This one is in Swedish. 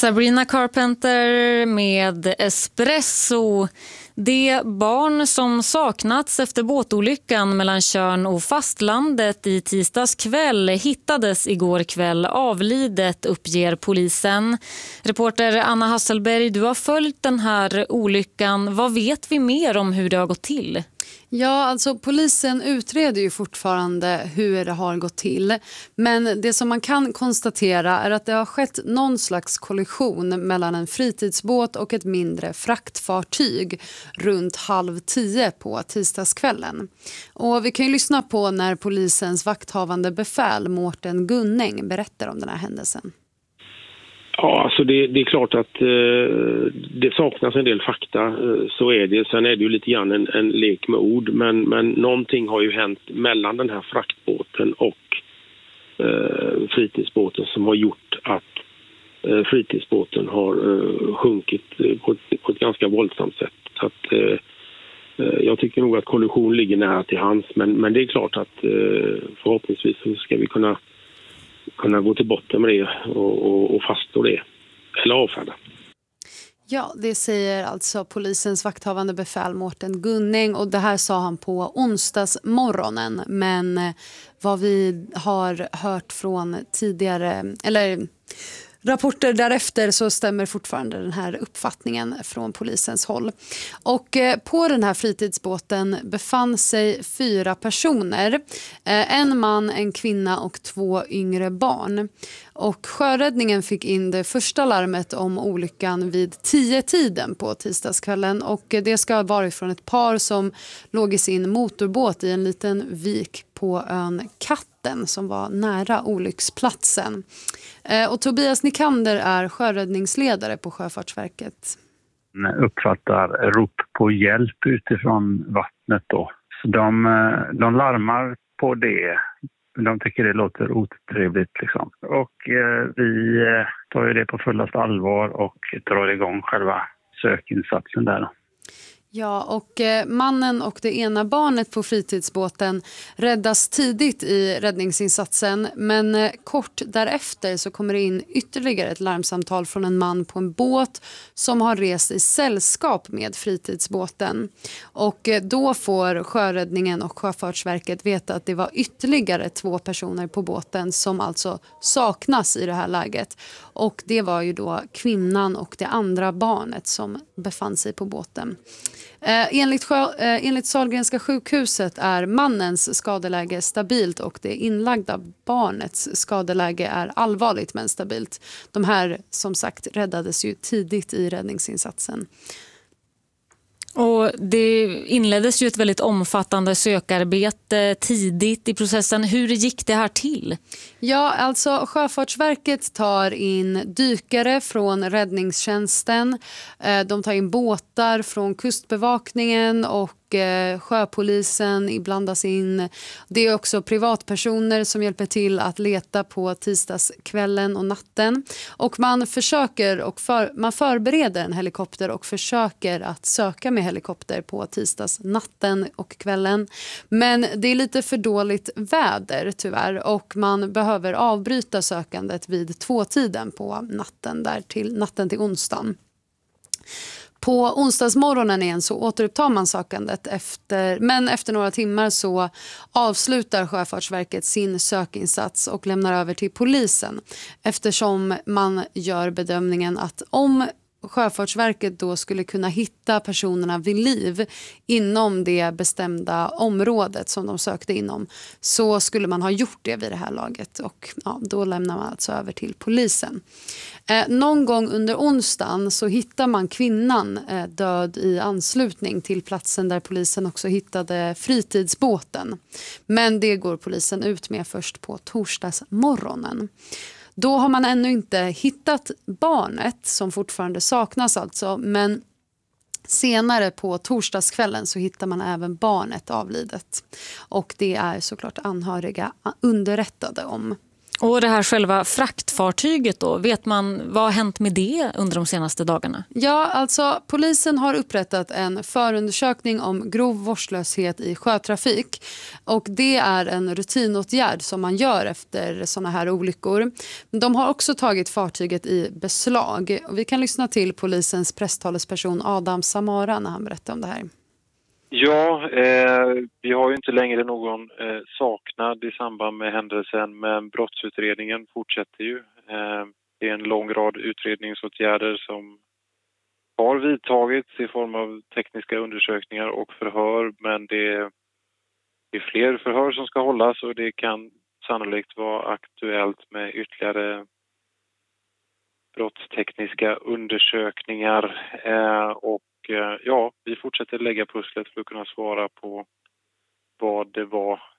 Sabrina Carpenter med Espresso. Det barn som saknats efter båtolyckan mellan Tjörn och fastlandet i tisdags kväll hittades igår kväll avlidet, uppger polisen. Reporter Anna Hasselberg, du har följt den här olyckan. Vad vet vi mer om hur det har gått till? Ja, alltså polisen utreder ju fortfarande hur det har gått till. Men det som man kan konstatera är att det har skett någon slags kollision mellan en fritidsbåt och ett mindre fraktfartyg runt 9:30 på tisdagskvällen. Och vi kan ju lyssna på när polisens vakthavande befäl Mårten Gunning berättar om den här händelsen. Ja, alltså det är klart att det saknas en del fakta, så är det. Sen är det ju lite grann en lek med ord, men någonting har ju hänt mellan den här fraktbåten och fritidsbåten som har gjort att fritidsbåten har sjunkit på ett ganska våldsamt sätt. Så att, jag tycker nog att kollision ligger nära till hands, men det är klart att förhoppningsvis så ska vi kunna gå till botten med det och fastslå det, eller avfärda. Ja, det säger alltså polisens vakthavande befäl Mårten Gunning, och det här sa han på onsdagsmorgonen. Men vad vi har hört från tidigare, eller rapporter därefter, så stämmer fortfarande den här uppfattningen från polisens håll. Och på den här fritidsbåten befann sig 4 personer. En man, en kvinna och 2 yngre barn. Och sjöräddningen fick in det första larmet om olyckan vid 10-tiden på tisdagskvällen. Och det ska ha varit från ett par som låg i sin motorbåt i en liten vik på ön Katten som var nära olycksplatsen. Och Tobias Nikander är sjöräddningsledare på Sjöfartsverket. Uppfattar rop på hjälp utifrån vattnet då. Så de larmar på det. De tycker det låter otrevligt liksom. Och vi tar ju det på fullast allvar och drar igång själva sökinsatsen där då. Ja, och mannen och det ena barnet på fritidsbåten räddas tidigt i räddningsinsatsen, men kort därefter så kommer det in ytterligare ett larmsamtal från en man på en båt som har rest i sällskap med fritidsbåten. Och då får sjöräddningen och Sjöfartsverket veta att det var ytterligare 2 personer på båten som alltså saknas i det här läget. Och det var ju då kvinnan och det andra barnet som befann sig på båten. Enligt Sahlgrenska sjukhuset är mannens skadeläge stabilt och det inlagda barnets skadeläge är allvarligt men stabilt. De här som sagt räddades ju tidigt i räddningsinsatsen. Och det inleddes ju ett väldigt omfattande sökarbete tidigt i processen. Hur gick det här till? Ja, alltså Sjöfartsverket tar in dykare från räddningstjänsten. De tar in båtar från kustbevakningen och sjöpolisen blandas in. Det är också privatpersoner som hjälper till att leta på tisdagskvällen och natten. Och man förbereder en helikopter och försöker att söka med helikopter på tisdagsnatten och kvällen. Men det är lite för dåligt väder tyvärr och man behöver avbryta sökandet vid 2-tiden på natten till onsdagen. På onsdagsmorgonen igen så återupptar man sökandet men efter några timmar så avslutar Sjöfartsverket sin sökinsats och lämnar över till polisen eftersom man gör bedömningen att om Sjöfartsverket då skulle kunna hitta personerna vid liv inom det bestämda området som de sökte inom så skulle man ha gjort det vid det här laget och då lämnar man alltså över till polisen. Någon gång under onsdagen så hittar man kvinnan död i anslutning till platsen där polisen också hittade fritidsbåten. Men det går polisen ut med först på torsdagsmorgonen. Då har man ännu inte hittat barnet som fortfarande saknas alltså, men senare på torsdagskvällen så hittar man även barnet avlidet. Och det är såklart anhöriga underrättade om. Och det här själva fraktfartyget då, vet man vad har hänt med det under de senaste dagarna? Ja, alltså polisen har upprättat en förundersökning om grov vårdslöshet i sjötrafik och det är en rutinåtgärd som man gör efter såna här olyckor. De har också tagit fartyget i beslag. Vi kan lyssna till polisens presstalesperson Adam Samara när han berättar om det här. Ja, vi har ju inte längre någon saknad i samband med händelsen, men brottsutredningen fortsätter ju. Det är en lång rad utredningsåtgärder som har vidtagits i form av tekniska undersökningar och förhör, men det är fler förhör som ska hållas och det kan sannolikt vara aktuellt med ytterligare brottstekniska undersökningar och ja, vi fortsätter lägga pusslet för att kunna svara på vad det var